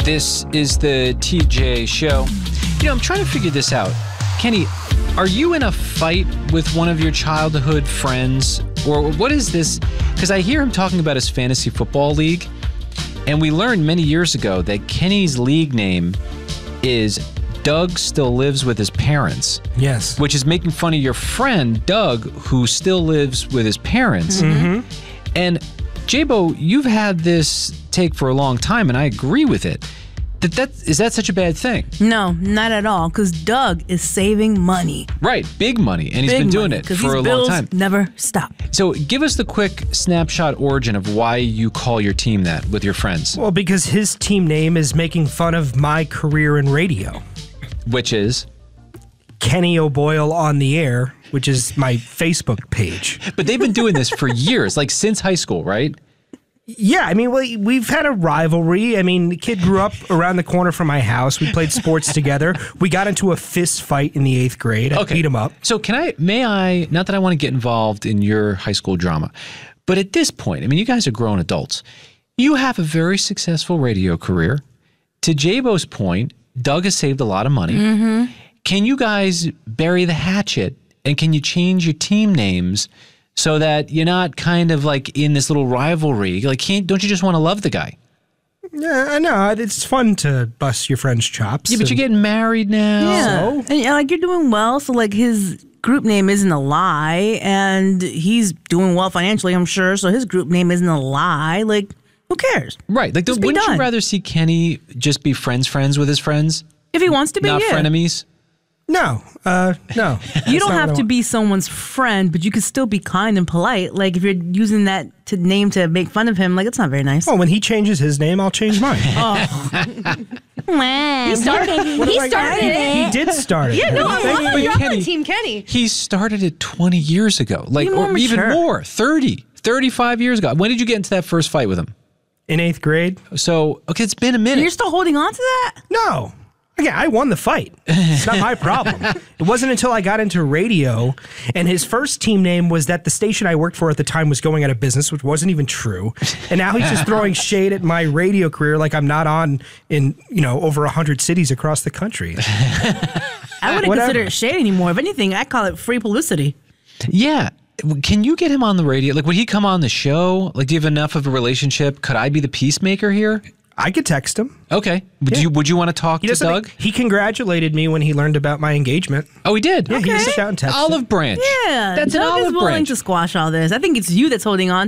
This is the TJ Show. You know, I'm trying to figure this out. Kenny, are you in a fight with one of your childhood friends? Or what is this? Because I hear him talking about his fantasy football league. And we learned many years ago that Kenny's league name is Doug Still Lives with His Parents. Yes. Which is making fun of your friend, Doug, who still lives with his parents. Mm-hmm. And J-Bo, you've had this take for a long time, and I agree with it. Is that such a bad thing? No, not at all, because Doug is saving money. Right, big money, and he's been doing it for a long time. Never stop. So give us the quick snapshot origin of why you call your team that with your friends. Well, because his team name is making fun of my career in radio. Which is? Kenny O'Boyle on the Air, which is my Facebook page. But they've been doing this for years, like since high school, right? Yeah, I mean, we've had a rivalry. I mean, the kid grew up around the corner from my house. We played sports together. We got into a fist fight in the 8th grade. I beat him up. So may I, not that I want to get involved in your high school drama, but at this point, I mean, you guys are grown adults. You have a very successful radio career. To J-Bo's point, Doug has saved a lot of money. Mm-hmm. Can you guys bury the hatchet, and can you change your team names so that you're not kind of like in this little rivalry? Like, don't you just want to love the guy? Yeah, I know. It's fun to bust your friend's chops. Yeah, but you're getting married now. Yeah. So? And like, you're doing well, so like his group name isn't a lie, and he's doing well financially, I'm sure, so his group name isn't a lie. Like, who cares? Right. Like, wouldn't you rather see Kenny just be friends with his friends? If he wants to be, not frenemies? No, no. You don't have to be someone's friend, but you can still be kind and polite. Like, if you're using that name to make fun of him, like, it's not very nice. Oh, when he changes his name, I'll change mine. He started it. He did start it. Yeah, no, you're Kenny, on Team Kenny. He started it 20 years ago. Like, or even more, 30, 35 years ago. When did you get into that first fight with him? In 8th grade. So, okay, it's been a minute. You're still holding on to that? No. Yeah, I won the fight. It's not my problem. It wasn't until I got into radio, and his first team name was that the station I worked for at the time was going out of business, which wasn't even true. And now he's just throwing shade at my radio career like I'm not on in, over 100 cities across the country. I wouldn't consider it shade anymore. If anything, I call it free publicity. Yeah. Can you get him on the radio? Like, would he come on the show? Like, do you have enough of a relationship? Could I be the peacemaker here? I could text him. Okay. Would you want to talk to Doug? He congratulated me when he learned about my engagement. Oh, he did? Yeah, he reached out and texted. Olive branch. Yeah. That's Doug an olive is willing branch. to squash all this. I think it's you that's holding on